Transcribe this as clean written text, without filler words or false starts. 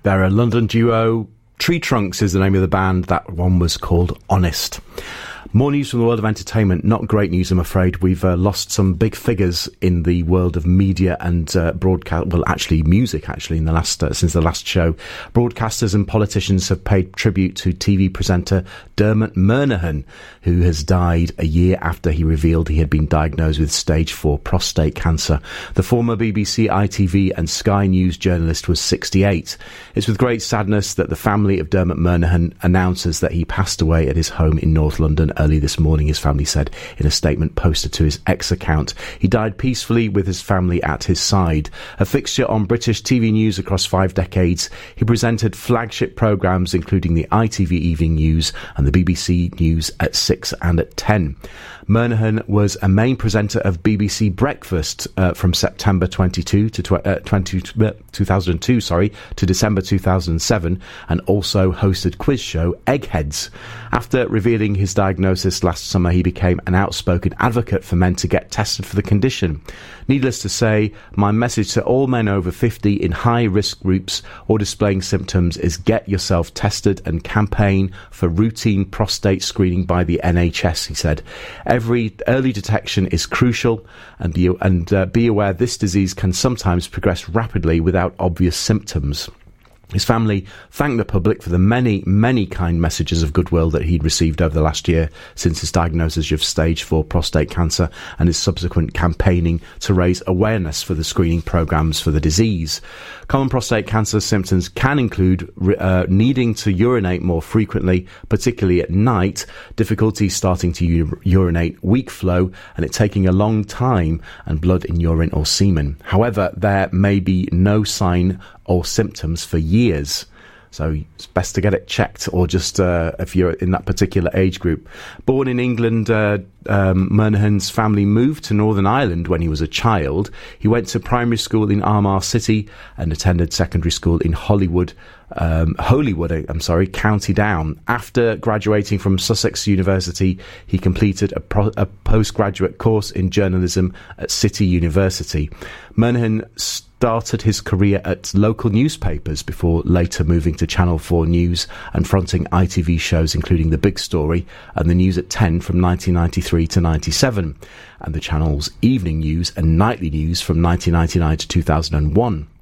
They're a London duo. Tree Trunks is the name of the band. That one was called Honest. More news from the world of entertainment. Not great news, I'm afraid. We've lost some big figures in the world of media and broadcast. Well, actually, music. Actually, in the last since the last show, broadcasters and politicians have paid tribute to TV presenter Dermot Murnaghan, who has died a year after he revealed he had been diagnosed with stage 4 prostate cancer. The former BBC, ITV, and Sky News journalist was 68. It's with great sadness that the family of Dermot Murnaghan announces that he passed away at his home in North London early this morning, his family said in a statement posted to his X account. He died peacefully with his family at his side. A fixture on British TV news across 5 decades, he presented flagship programmes including the ITV Evening News and the BBC News at 6 and at 10. Murnaghan was a main presenter of BBC Breakfast from September 2002 to December 2007, and also hosted quiz show Eggheads. After revealing his diagnosis last summer, he became an outspoken advocate for men to get tested for the condition. Needless to say, my message to all men over 50 in high-risk groups or displaying symptoms is get yourself tested and campaign for routine prostate screening by the NHS, he said. Every early detection is crucial, and be aware this disease can sometimes progress rapidly without obvious symptoms. His family thanked the public for the many, many kind messages of goodwill that he'd received over the last year since his diagnosis of stage 4 prostate cancer and his subsequent campaigning to raise awareness for the screening programmes for the disease. Common prostate cancer symptoms can include needing to urinate more frequently, particularly at night, difficulty starting to urinate, weak flow, and it taking a long time, and blood in urine or semen. However, there may be no sign or symptoms for years. So it's best to get it checked, or just if you're in that particular age group. Born in England, Murnaghan's family moved to Northern Ireland when he was a child. He went to primary school in Armagh City and attended secondary school in Holywood, County Down. After graduating from Sussex University, he completed a postgraduate course in journalism at City University. Murnaghan started his career at local newspapers before later moving to Channel 4 News and fronting ITV shows including The Big Story and The News at 10 from 1993 to 97, and the channel's Evening News and Nightly News from 1999 to 2001.